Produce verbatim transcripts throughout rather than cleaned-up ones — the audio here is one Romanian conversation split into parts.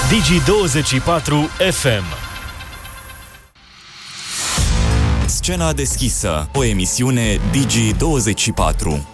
Digi douăzeci și patru F M. Scena deschisă, o emisiune Digi douăzeci și patru.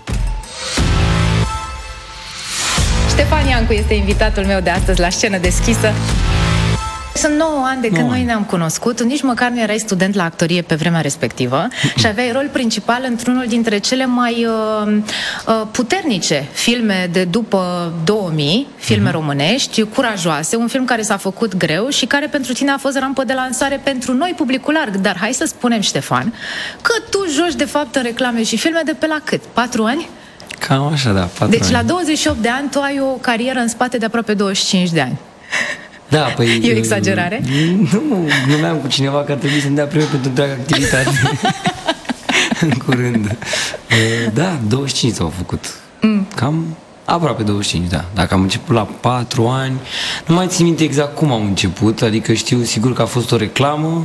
Ștefan Iancu este invitatul meu de astăzi la Scenă deschisă. Sunt nouă ani de când noi ne-am cunoscut, nici măcar nu erai student la actorie pe vremea respectivă și aveai rol principal într-unul dintre cele mai uh, uh, puternice filme de după două mii, filme mm-hmm. românești, Curajoase, un film care s-a făcut greu și care pentru tine a fost rampă de lansare pentru noi, publicul larg. Dar hai să spunem, Ștefan, că tu joci de fapt în reclame și filme de pe la cât? Patru ani? Cam așa, da, patru Deci ani. la douăzeci și opt de ani tu ai o carieră în spate de aproape douăzeci și cinci de ani. Da, păi... E o exagerare? Nu, glumeam cu cineva că ar trebui să-mi dea premiu pentru întreaga activitate. În curând. Da, douăzeci și cinci s-au făcut. Mm. Cam aproape douăzeci și cinci, da. Dacă am început la patru ani, nu mai țin minte exact cum am început, adică știu sigur că a fost o reclamă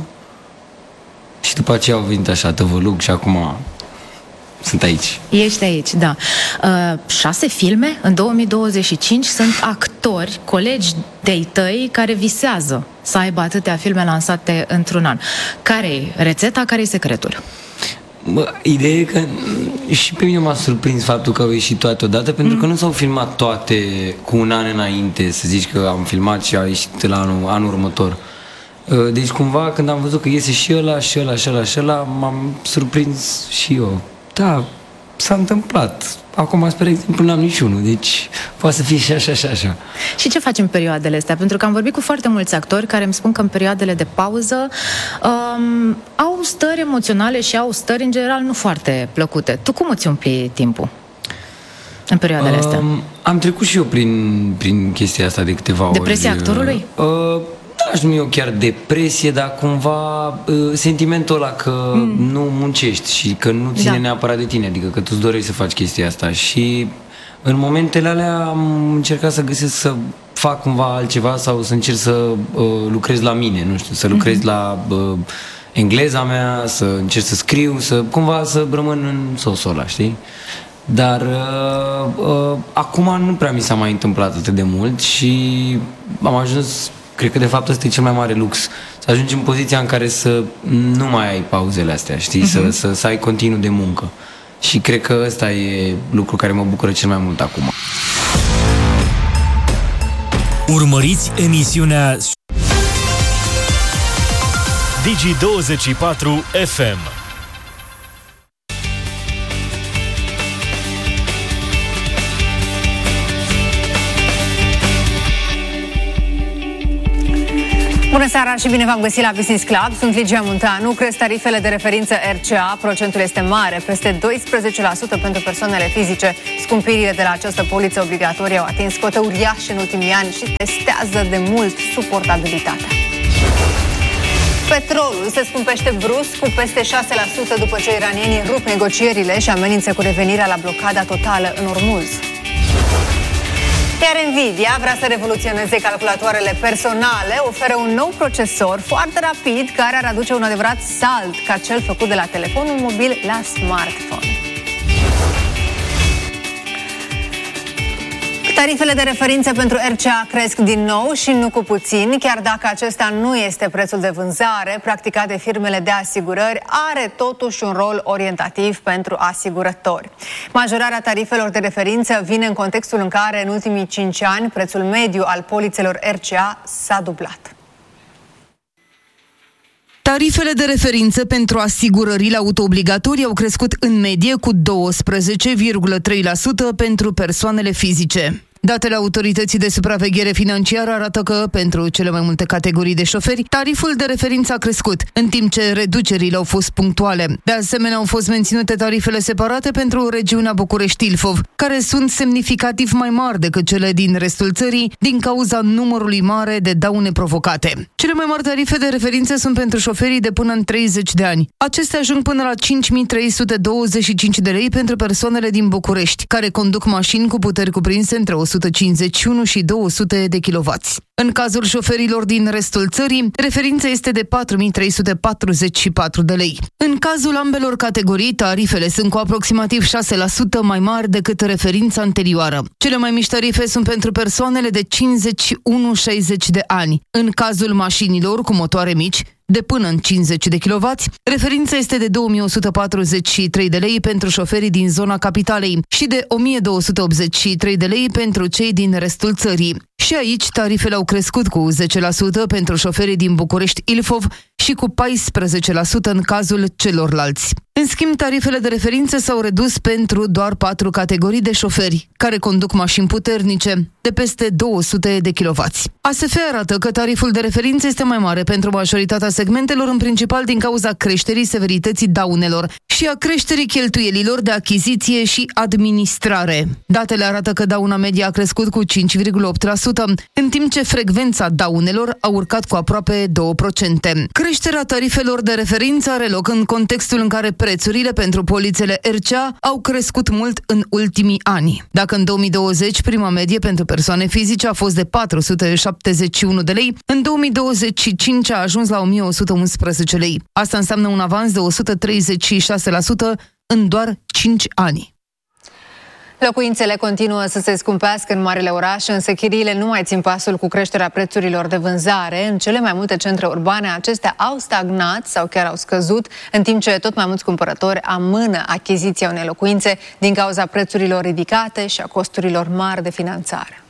și după aceea au venit așa tăvălug și acum... sunt aici. Ești aici, da. Uh, șase filme în două mii douăzeci și cinci, sunt actori, colegi de-ai tăi care visează să aibă atâtea filme lansate într-un an. Care-i rețeta, care-i secretul? Bă, ideea e că și pe mine m-a surprins faptul că au ieșit toate odată, pentru mm. că nu s-au filmat toate cu un an înainte, să zici că am filmat și a ieșit la anul, anul următor. Deci cumva când am văzut că iese și ăla, și ăla, și ăla, și ăla, m-am surprins și eu. Da, s-a întâmplat. Acum, spre exemplu, n-am niciunul, deci poate să fie și așa, și așa. Și ce faci în perioadele astea? Pentru că am vorbit cu foarte mulți actori care îmi spun că în perioadele de pauză um, au stări emoționale și au stări, în general, nu foarte plăcute. Tu cum îți umpli timpul în perioadele um, astea? Am trecut și eu prin, prin chestia asta de câteva ori. Depresia actorului? Uh, Aș numi eu chiar depresie, dar cumva uh, sentimentul ăla că mm. nu muncești și că nu ține da. neapărat de tine, adică că tu-ți dorești să faci chestia asta. Și în momentele alea am încercat să găsesc să fac cumva altceva sau să încerc să uh, lucrez la mine, nu știu, să lucrez mm-hmm. la uh, engleza mea, să încerc să scriu, să cumva să rămân în sosul ăla, știi? Dar uh, uh, acum nu prea mi s-a mai întâmplat atât de mult și am ajuns... Cred că de fapt ăsta e cel mai mare lux. Să ajungi în poziția în care să nu mai ai pauzele astea, știi? Uh-huh. Să, să, să ai continuu de muncă. Și cred că ăsta e lucru care mă bucură cel mai mult acum. Urmăriți emisiunea Digi douăzeci și patru F M. Bună seara și bine v-am găsit la Business Club. Sunt Ligia Munteanu. Cresc tarifele de referință R C A. Procentul este mare, peste doisprezece la sută pentru persoanele fizice. Scumpirile de la această poliță obligatorie au atins cote uriașe în ultimii ani și testează de mult suportabilitatea. Petrolul se scumpește brusc cu peste șase la sută după ce iranienii rup negocierile și amenință cu revenirea la blocada totală în Ormuz. Iar Nvidia vrea să revoluționeze calculatoarele personale, oferă un nou procesor foarte rapid care ar aduce un adevărat salt ca cel făcut de la telefonul mobil la smartphone. Tarifele de referință pentru R C A cresc din nou și nu cu puțin, chiar dacă acesta nu este prețul de vânzare practicat de firmele de asigurări, are totuși un rol orientativ pentru asigurători. Majorarea tarifelor de referință vine în contextul în care în ultimii cinci ani prețul mediu al polițelor R C A s-a dublat. Tarifele de referință pentru asigurările auto-obligatorii au crescut în medie cu douăsprezece virgulă trei la sută pentru persoanele fizice. Datele Autorității de Supraveghere Financiară arată că, pentru cele mai multe categorii de șoferi, tariful de referință a crescut, în timp ce reducerile au fost punctuale. De asemenea, au fost menținute tarifele separate pentru regiunea București-Ilfov, care sunt semnificativ mai mari decât cele din restul țării, din cauza numărului mare de daune provocate. Cele mai mari tarife de referință sunt pentru șoferii de până în treizeci de ani. Acestea ajung până la cinci mii trei sute douăzeci și cinci de lei pentru persoanele din București, care conduc mașini cu puteri cuprinse între o sută cincizeci și unu și două sute de kilowați. În cazul șoferilor din restul țării, referința este de patru mii trei sute patruzeci și patru de lei. În cazul ambelor categorii, tarifele sunt cu aproximativ șase la sută mai mari decât referința anterioară. Cele mai mici tarife sunt pentru persoanele de cincizeci și unu șaizeci de ani. În cazul mașinilor cu motoare mici, de până în cincizeci de kilowați, referința este de două mii o sută patruzeci și trei de lei pentru șoferii din zona capitalei și de o mie două sute optzeci și trei de lei pentru cei din restul țării. Și aici tarifele au crescut cu zece la sută pentru șoferii din București-Ilfov și cu paisprezece la sută în cazul celorlalți. În schimb, tarifele de referință s-au redus pentru doar patru categorii de șoferi care conduc mașini puternice, de peste două sute de kilowați. A S F arată că tariful de referință este mai mare pentru majoritatea segmentelor, în principal din cauza creșterii severității daunelor și a creșterii cheltuielilor de achiziție și administrare. Datele arată că dauna media a crescut cu cinci virgulă opt la sută, în timp ce frecvența daunelor a urcat cu aproape două la sută. Creșterea tarifelor de referință are loc în contextul în care prețurile pentru polițele R C A au crescut mult în ultimii ani. Dacă în două mii douăzeci prima medie pentru persoane fizice a fost de patru sute șaptezeci și unu de lei, în două mii douăzeci și cinci a ajuns la o mie o sută unsprezece lei. Asta înseamnă un avans de o sută treizeci și șase la sută în doar cinci ani. Locuințele continuă să se scumpească în marile orașe, însă chiriile nu mai țin pasul cu creșterea prețurilor de vânzare. În cele mai multe centre urbane, acestea au stagnat sau chiar au scăzut, în timp ce tot mai mulți cumpărători amână achiziția unei locuințe din cauza prețurilor ridicate și a costurilor mari de finanțare.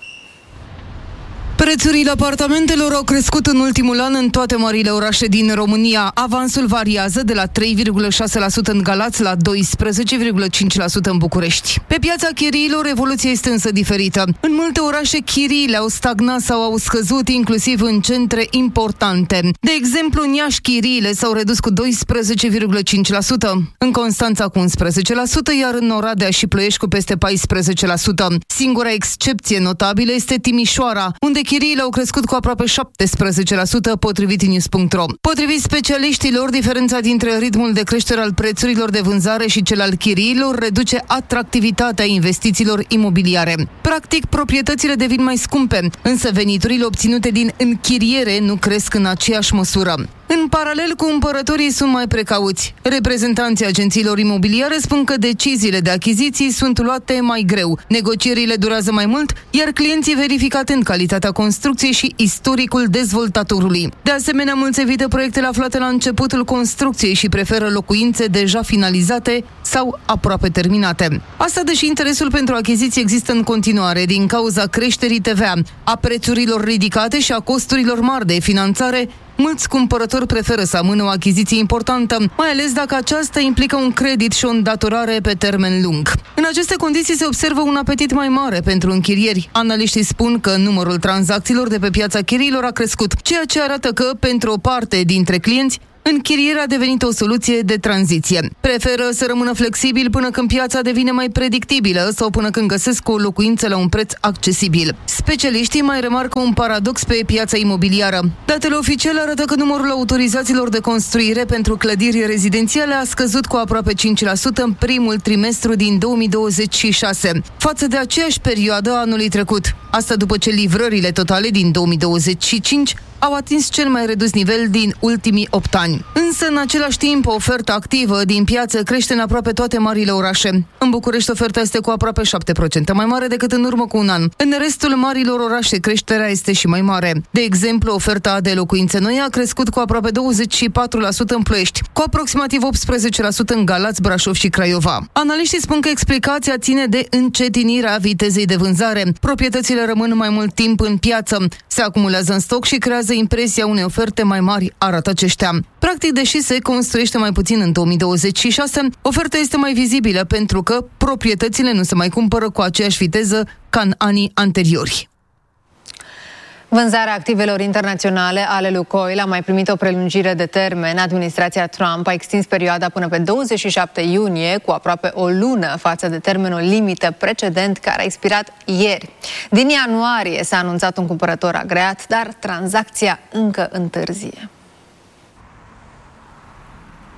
Prețurile apartamentelor au crescut în ultimul an în toate marile orașe din România. Avansul variază de la trei virgulă șase la sută în Galați la doisprezece virgulă cinci la sută în București. Pe piața chiriilor, evoluția este însă diferită. În multe orașe, chiriile au stagnat sau au scăzut, inclusiv în centre importante. De exemplu, în Iași, chiriile s-au redus cu doisprezece virgulă cinci la sută, în Constanța cu unsprezece la sută, iar în Oradea și Ploiești cu peste paisprezece la sută. Singura excepție notabilă este Timișoara, unde chiriile au crescut cu aproape șaptesprezece la sută, potrivit news punct ro. Potrivit specialiștilor, diferența dintre ritmul de creștere al prețurilor de vânzare și cel al chiriilor reduce atractivitatea investițiilor imobiliare. Practic, proprietățile devin mai scumpe, însă veniturile obținute din închiriere nu cresc în aceeași măsură. În paralel, cumpărătorii sunt mai precauți. Reprezentanții agențiilor imobiliare spun că deciziile de achiziții sunt luate mai greu. Negocierile durează mai mult, iar clienții verifică atent calitatea construcției și istoricul dezvoltatorului. De asemenea, mulți evită proiectele aflate la începutul construcției și preferă locuințe deja finalizate sau aproape terminate. Asta deși interesul pentru achiziții există în continuare din cauza creșterii T V A, a prețurilor ridicate și a costurilor mari de finanțare. Mulți cumpărători preferă să amână o achiziție importantă, mai ales dacă aceasta implică un credit și o îndatorare pe termen lung. În aceste condiții se observă un apetit mai mare pentru închirieri. Analiștii spun că numărul tranzacțiilor de pe piața chiriilor a crescut, ceea ce arată că, pentru o parte dintre clienți, închirierea a devenit o soluție de tranziție. Preferă să rămână flexibil până când piața devine mai predictibilă sau până când găsesc o locuință la un preț accesibil. Specialiștii mai remarcă un paradox pe piața imobiliară. Datele oficiale arată că numărul autorizațiilor de construire pentru clădiri rezidențiale a scăzut cu aproape cinci la sută în primul trimestru din două mii douăzeci și șase, față de aceeași perioadă anului trecut. Asta după ce livrările totale din două mii douăzeci și cinci au atins cel mai redus nivel din ultimii opt ani. Însă, în același timp, oferta activă din piață crește în aproape toate marile orașe. În București, oferta este cu aproape șapte la sută mai mare decât în urmă cu un an. În restul marilor orașe, creșterea este și mai mare. De exemplu, oferta de locuințe noi a crescut cu aproape douăzeci și patru la sută în Ploiești, cu aproximativ optsprezece la sută în Galați, Brașov și Craiova. Analiștii spun că explicația ține de încetinirea vitezei de vânzare. Proprietățile rămân mai mult timp în piață, se acumulează în stoc și creează impresia unei oferte mai mari, arată aceștia. Practic, deși se construiește mai puțin în două mii douăzeci și șase, oferta este mai vizibilă pentru că proprietățile nu se mai cumpără cu aceeași viteză ca în anii anteriori. Vânzarea activelor internaționale ale Lukoil a mai primit o prelungire de termen. Administrația Trump a extins perioada până pe douăzeci și șapte iunie, cu aproape o lună față de termenul limită precedent care a expirat ieri. Din ianuarie s-a anunțat un cumpărător agreat, dar tranzacția încă întârzie.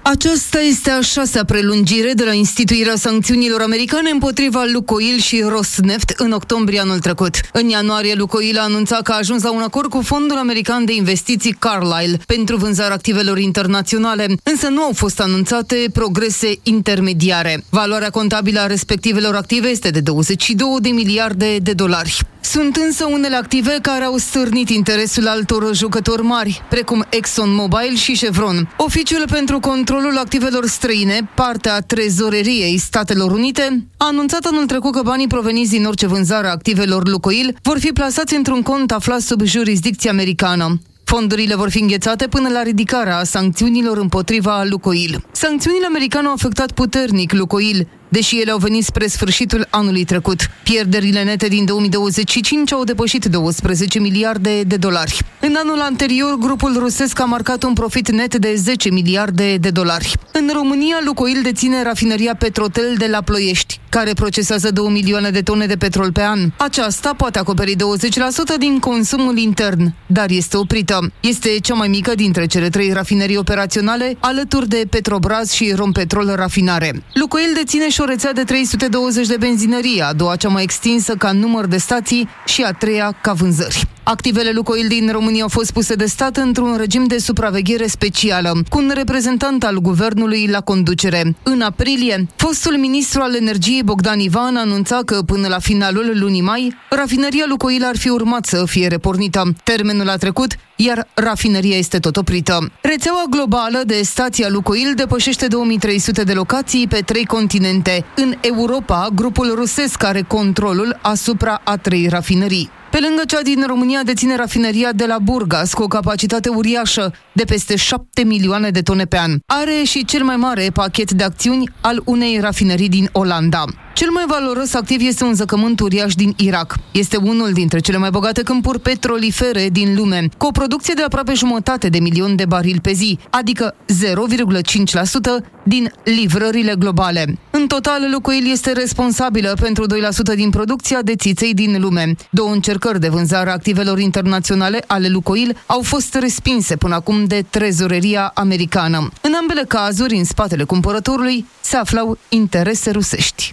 Aceasta este a șasea prelungire de la instituirea sancțiunilor americane împotriva Lukoil și Rosneft în octombrie anul trecut. În ianuarie, Lukoil a anunțat că a ajuns la un acord cu Fondul American de Investiții Carlyle pentru vânzarea activelor internaționale, însă nu au fost anunțate progrese intermediare. Valoarea contabilă a respectivelor active este de douăzeci și două de miliarde de dolari. Sunt însă unele active care au stârnit interesul altor jucători mari, precum ExxonMobil și Chevron. Oficiul pentru controlul activelor străine, partea trezoreriei Statelor Unite, a anunțat anul trecut că banii proveniți din orice vânzare a activelor Lukoil vor fi plasați într-un cont aflat sub jurisdicție americană. Fondurile vor fi înghețate până la ridicarea sancțiunilor împotriva Lukoil. Sancțiunile americane au afectat puternic Lukoil, deși ele au venit spre sfârșitul anului trecut. Pierderile nete din două mii douăzeci și cinci au depășit douăsprezece miliarde de dolari. În anul anterior, grupul rusesc a marcat un profit net de zece miliarde de dolari. În România, Lukoil deține rafineria Petrotel de la Ploiești, care procesează două milioane de tone de petrol pe an. Aceasta poate acoperi douăzeci la sută din consumul intern, dar este oprită. Este cea mai mică dintre cele trei rafinerii operaționale, alături de Petrobras și Rompetrol Rafinare. Lukoil deține și o rețea de trei sute douăzeci de benzinării, a doua cea mai extinsă ca număr de stații și a treia ca vânzări. Activele Lukoil din România au fost puse de stat într-un regim de supraveghere specială, cu un reprezentant al guvernului la conducere. În aprilie, fostul ministru al energiei Bogdan Ivan anunța că până la finalul lunii mai, rafineria Lukoil ar fi urmat să fie repornită. Termenul a trecut, iar rafineria este tot oprită. Rețeaua globală de stații a Lukoil depășește două mii trei sute de locații pe trei continente. În Europa, grupul rusesc are controlul asupra a trei rafinerii. Pe lângă cea din România deține rafineria de la Burgas, cu o capacitate uriașă de peste șapte milioane de tone pe an. Are și cel mai mare pachet de acțiuni al unei rafinerii din Olanda. Cel mai valoros activ este un zăcământ uriaș din Irak. Este unul dintre cele mai bogate câmpuri petrolifere din lume, cu o producție de aproape jumătate de milion de barili pe zi, adică zero virgulă cinci la sută din livrările globale. În total, Lukoil este responsabilă pentru doi la sută din producția de țiței din lume. Două încercări de vânzare a activelor internaționale ale Lukoil au fost respinse până acum de trezoreria americană. În ambele cazuri, în spatele cumpărătorului, se aflau interese rusești.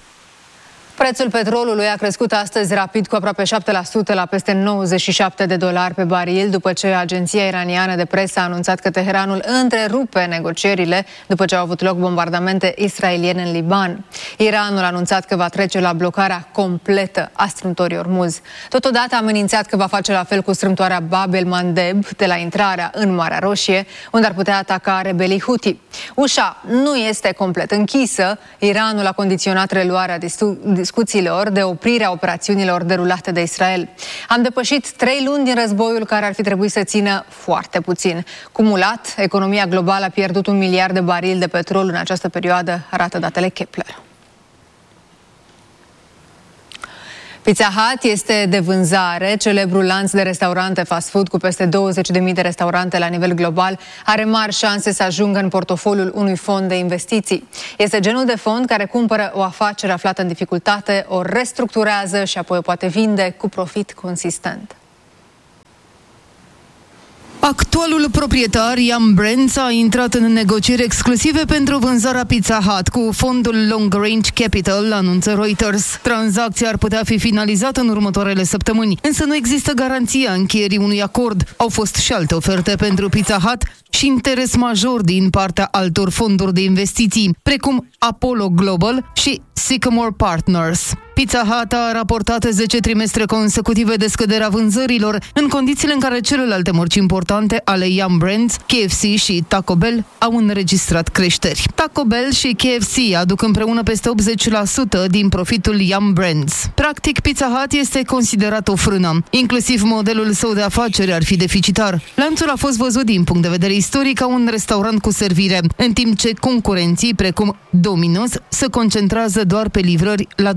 Prețul petrolului a crescut astăzi rapid cu aproape șapte la sută la peste nouăzeci și șapte de dolari pe baril, după ce agenția iraniană de presă a anunțat că Teheranul întrerupe negocierile după ce au avut loc bombardamente israeliene în Liban. Iranul a anunțat că va trece la blocarea completă a strâmtorii Ormuz. Totodată a amenințat că va face la fel cu strâmtoarea Bab el-Mandeb de la intrarea în Marea Roșie, unde ar putea ataca rebelii Houthi. Ușa nu este complet închisă. Iranul a condiționat reluarea discuțiilor de oprirea operațiunilor derulate de Israel. Am depășit trei luni din războiul care ar fi trebuit să țină foarte puțin. Cumulat, economia globală a pierdut un miliard de barili de petrol în această perioadă, arată datele Kepler. Pizza Hut este de vânzare. Celebrul lanț de restaurante fast food cu peste douăzeci de mii de restaurante la nivel global are mari șanse să ajungă în portofoliul unui fond de investiții. Este genul de fond care cumpără o afacere aflată în dificultate, o restructurează și apoi o poate vinde cu profit consistent. Actualul proprietar, Yum Brands, a intrat în negocieri exclusive pentru vânzarea Pizza Hut cu fondul Long Range Capital, anunță Reuters. Tranzacția ar putea fi finalizată în următoarele săptămâni, însă nu există garanția încheierii unui acord. Au fost și alte oferte pentru Pizza Hut și interes major din partea altor fonduri de investiții, precum Apollo Global și Sycamore Partners. Pizza Hut a raportat zece trimestre consecutive de scăderea vânzărilor, în condițiile în care celelalte mărci importante ale Yum Brands, K F C și Taco Bell au înregistrat creșteri. Taco Bell și K F C aduc împreună peste optzeci la sută din profitul Yum Brands. Practic, Pizza Hut este considerat o frână. Inclusiv modelul său de afacere ar fi deficitar. Lanțul a fost văzut din punct de vedere istoric ca un restaurant cu servire, în timp ce concurenții, precum Domino's, se concentrează doar pe livrări la domiciliu.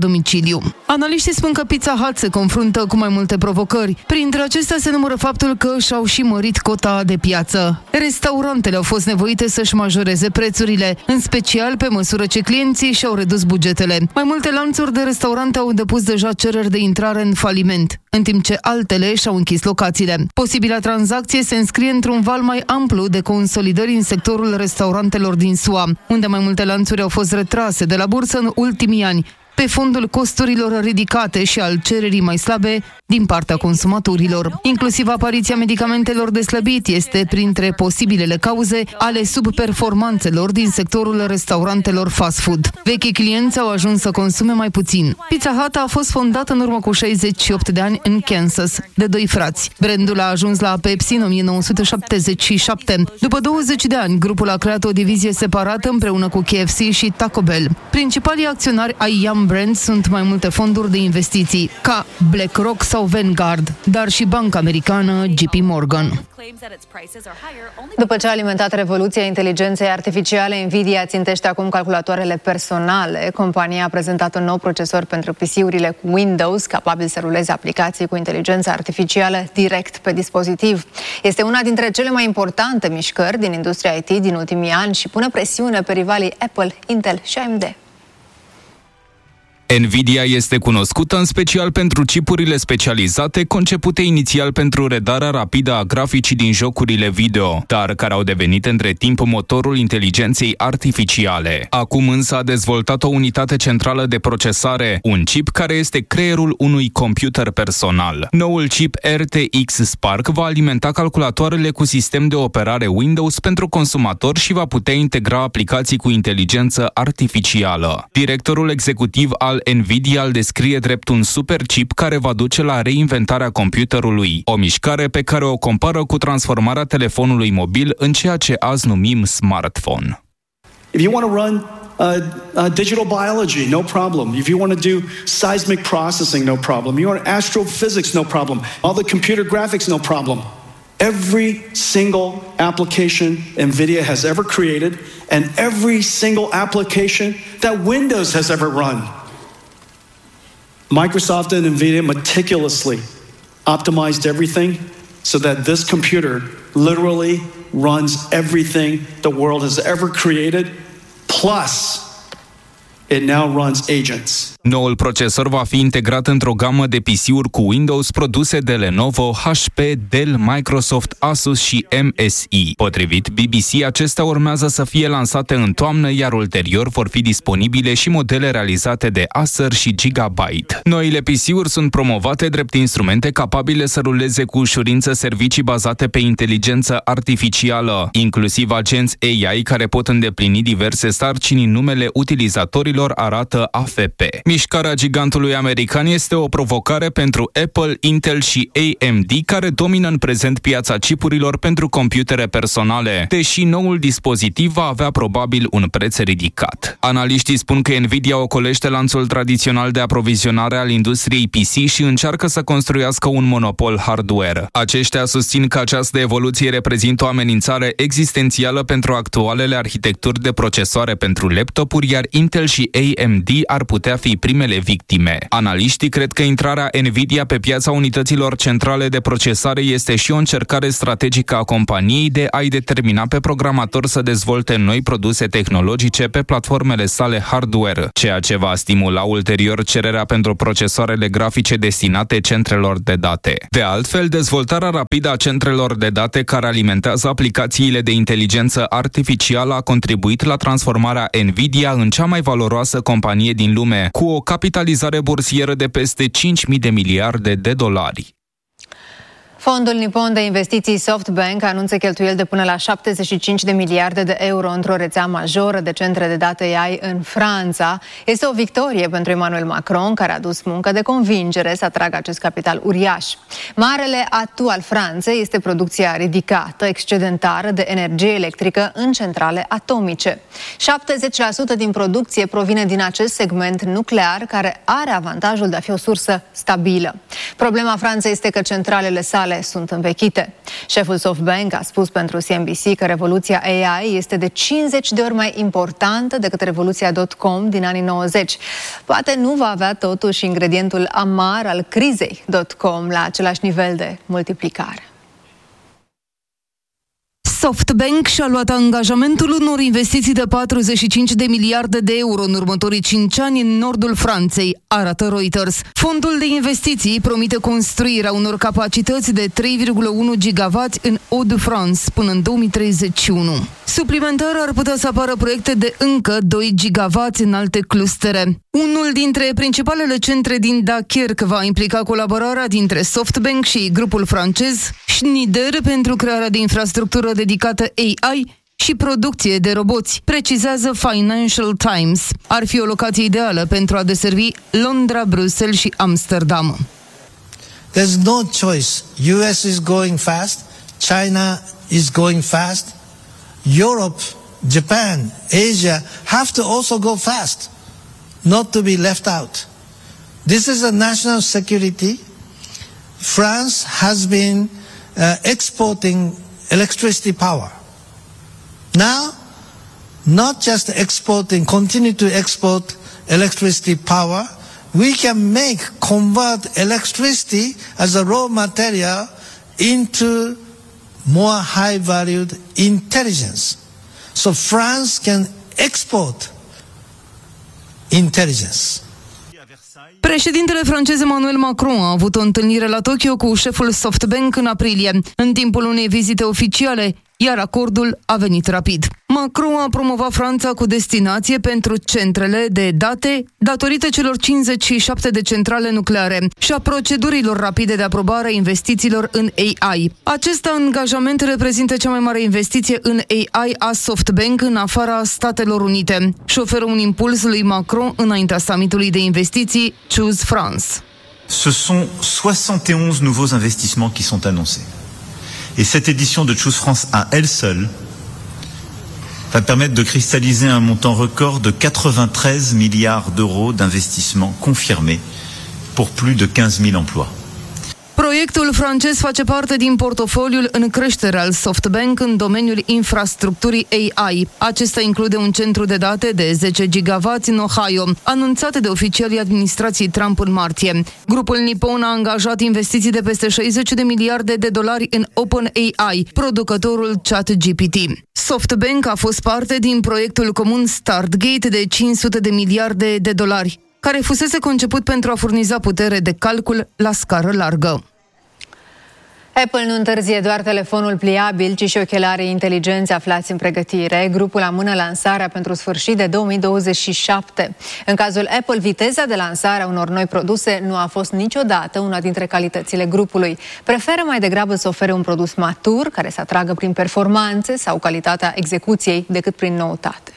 mediu. Analiștii spun că Pizza Hut se confruntă cu mai multe provocări. Printre acestea se numără faptul că și-au și mărit cota de piață. Restaurantele au fost nevoite să-și majoreze prețurile, în special pe măsură ce clienții și-au redus bugetele. Mai multe lanțuri de restaurante au depus deja cereri de intrare în faliment, în timp ce altele și-au închis locațiile. Posibila tranzacție se înscrie într-un val mai amplu de consolidări în sectorul restaurantelor din S U A, unde mai multe lanțuri au fost retrase de la bursă în ultimii ani, pe fondul costurilor ridicate și al cererii mai slabe din partea consumatorilor. Inclusiv apariția medicamentelor de slăbit este printre posibilele cauze ale subperformanțelor din sectorul restaurantelor fast food. Vechii clienți au ajuns să consume mai puțin. Pizza Hut a fost fondat în urmă cu șaizeci și opt de ani în Kansas, de doi frați. Brandul a ajuns la Pepsi în o mie nouă sute șaptezeci și șapte. După douăzeci de ani, grupul a creat o divizie separată împreună cu K F C și Taco Bell. Principalii acționari ai Yum Brands sunt mai multe fonduri de investiții, ca BlackRock sau Vanguard, dar și banca americană J P Morgan. După ce a alimentat revoluția inteligenței artificiale, Nvidia țintește acum calculatoarele personale. Compania a prezentat un nou procesor pentru P C-urile cu Windows, capabil să ruleze aplicații cu inteligență artificială direct pe dispozitiv. Este una dintre cele mai importante mișcări din industria I T din ultimii ani și pune presiune pe rivalii Apple, Intel și A M D. Nvidia este cunoscută în special pentru chipurile specializate concepute inițial pentru redarea rapidă a graficii din jocurile video, dar care au devenit între timp motorul inteligenței artificiale. Acum însă a dezvoltat o unitate centrală de procesare, un chip care este creierul unui computer personal. Noul chip R T X Spark va alimenta calculatoarele cu sistem de operare Windows pentru consumator și va putea integra aplicații cu inteligență artificială. Directorul executiv al Nvidia îl descrie drept un super chip care va duce la reinventarea computerului, o mișcare pe care o compară cu transformarea telefonului mobil în ceea ce azi numim smartphone. If you want to run uh, uh, digital biology, no problem. If you want to do seismic processing, no problem. You want astrophysics, no problem. All the computer graphics, no problem. Every single application Nvidia has ever created and every single application that Windows has ever run. Microsoft and Nvidia meticulously optimized everything so that this computer literally runs everything the world has ever created, plus it now runs agents. Noul procesor va fi integrat într-o gamă de P C-uri cu Windows produse de Lenovo, H P, Dell, Microsoft, Asus și M S I. Potrivit B B C, acestea urmează să fie lansate în toamnă, iar ulterior vor fi disponibile și modele realizate de Acer și Gigabyte. Noile P C-uri sunt promovate drept instrumente capabile să ruleze cu ușurință servicii bazate pe inteligență artificială, inclusiv agenți A I care pot îndeplini diverse sarcini în numele utilizatorilor, arată A F P. Mișcarea gigantului american este o provocare pentru Apple, Intel și A M D, care domină în prezent piața chipurilor pentru computere personale, deși noul dispozitiv va avea probabil un preț ridicat. Analiștii spun că Nvidia ocolește lanțul tradițional de aprovizionare al industriei P C și încearcă să construiască un monopol hardware. Aceștia susțin că această evoluție reprezintă o amenințare existențială pentru actualele arhitecturi de procesoare pentru laptopuri, iar Intel și A M D ar putea fi primele victime. Analiștii cred că intrarea Nvidia pe piața unităților centrale de procesare este și o încercare strategică a companiei de a-i determina pe programator să dezvolte noi produse tehnologice pe platformele sale hardware, ceea ce va stimula ulterior cererea pentru procesoarele grafice destinate centrelor de date. De altfel, dezvoltarea rapidă a centrelor de date care alimentează aplicațiile de inteligență artificială a contribuit la transformarea Nvidia în cea mai valoroasă companie din lume, cu o capitalizare bursieră de peste cinci mii de miliarde de dolari. Fondul Nippon de investiții SoftBank anunță cheltuieli de până la șaptezeci și cinci de miliarde de euro într-o rețea majoră de centre de date A I în Franța. Este o victorie pentru Emmanuel Macron, care a dus muncă de convingere să atragă acest capital uriaș. Marele atu al Franței este producția ridicată, excedentară de energie electrică în centrale atomice. șaptezeci la sută din producție provine din acest segment nuclear, care are avantajul de a fi o sursă stabilă. Problema Franței este că centralele sale actuale sunt învechite. Șeful SoftBank a spus pentru C N B C că revoluția A I este de cincizeci de ori mai importantă decât revoluția dot-com din anii nouăzeci. Poate nu va avea totuși ingredientul amar al crizei dot-com la același nivel de multiplicare. SoftBank și-a luat angajamentul unor investiții de patruzeci și cinci de miliarde de euro în următorii cinci ani în nordul Franței, arată Reuters. Fondul de investiții promite construirea unor capacități de trei virgulă unu gigawatts în Hauts-de-France până în două mii treizeci și unu. Suplimentar ar putea să apară proiecte de încă doi gigawatts în alte clustere. Unul dintre principalele centre din Dunkerque va implica colaborarea dintre SoftBank și grupul francez Schneider pentru crearea de infrastructură dedicată A I și producție de roboți, precizează Financial Times. Ar fi o locație ideală pentru a deservi Londra, Bruxelles și Amsterdam. There's no choice. U S is going fast, China is going fast, Europe, Japan, Asia have to also go fast, not to be left out. This is a national security. France has been uh, exporting electricity power. Now, not just exporting, continue to export electricity power, we can make, convert electricity as a raw material into more high-valued intelligence. So France can export intelligence. Președintele francez Emmanuel Macron a avut o întâlnire la Tokyo cu șeful SoftBank în aprilie, în timpul unei vizite oficiale, iar acordul a venit rapid. Macron a promovat Franța cu destinație pentru centrele de date datorită celor cincizeci și șapte de centrale nucleare și a procedurilor rapide de aprobare a investițiilor în A I. Acest angajament reprezintă cea mai mare investiție în A I a SoftBank în afara Statelor Unite și oferă un impuls lui Macron înaintea summitului de investiții Choose France. Ce sont soixante et onze nouveaux investissements qui sont annoncés. Et cette édition de Choose France à elle seule va permettre de cristalliser un montant record de quatre-vingt-treize milliards d'euros d'investissements confirmés pour plus de quinze mille emplois. Proiectul francez face parte din portofoliul în creștere al SoftBank în domeniul infrastructurii A I. Acesta include un centru de date de zece gigawatts în Ohio, anunțate de oficialii administrației Trump în martie. Grupul nipon a angajat investiții de peste șaizeci de miliarde de dolari în OpenAI, producătorul ChatGPT. SoftBank a fost parte din proiectul comun Stargate de cinci sute de miliarde de dolari, care fusese conceput pentru a furniza putere de calcul la scară largă. Apple nu întârzie doar telefonul pliabil, ci și ochelarii inteligenți aflați în pregătire. Grupul amână lansarea pentru sfârșit de două mii douăzeci și șapte. În cazul Apple, viteza de lansare a unor noi produse nu a fost niciodată una dintre calitățile grupului. Preferă mai degrabă să ofere un produs matur, care să atragă prin performanțe sau calitatea execuției, decât prin noutate.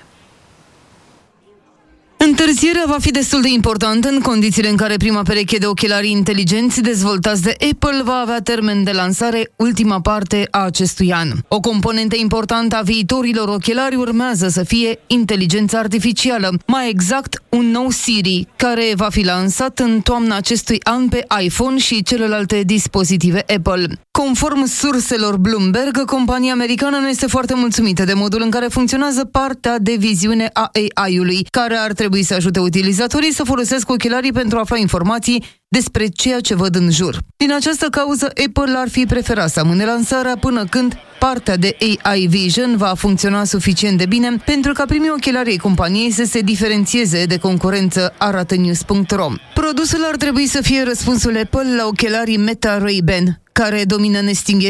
Întârzierea va fi destul de importantă în condițiile în care prima pereche de ochelari inteligenți dezvoltați de Apple va avea termen de lansare ultima parte a acestui an. O componentă importantă a viitorilor ochelari urmează să fie inteligența artificială, mai exact un nou Siri, care va fi lansat în toamna acestui an pe iPhone și celelalte dispozitive Apple. Conform surselor Bloomberg, compania americană nu este foarte mulțumită de modul în care funcționează partea de viziune a A I-ului, care ar trebui să ajute utilizatorii să folosească ochelarii pentru a afla informații despre ceea ce văd în jur. Din această cauză, Apple ar fi preferat să amâne lansarea până când partea de A I Vision va funcționa suficient de bine pentru ca primii ochelari ai companiei să se diferențieze de concurență, arată news punct ro. Produsul ar trebui să fie răspunsul Apple la ochelarii Meta Ray-Ban, care domină nestingherit